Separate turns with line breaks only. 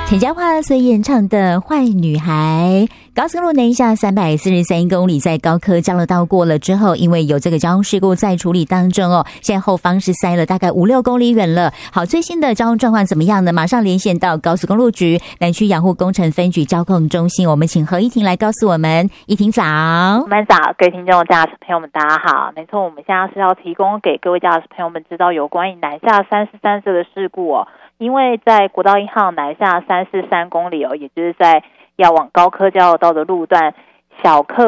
陈嘉桦所演唱的《坏女孩》。高速公路南下343公里，在高科交流道过了之后，因为有这个交通事故在处理当中哦，现在后方是塞了大概5-6公里远了。好，最新的交通状况怎么样呢？马上连线到高速公路局南区养护工程分局交控中心，我们请何依婷来告诉我们。依婷早。
我们早，各位听众驾驶朋友们大家好。没错，我们现在是要提供给各位驾驶朋友们知道有关于南下343这个事故哦。因为在国道1号南下343公里哦，也就是在要往高科交流道的路段，小客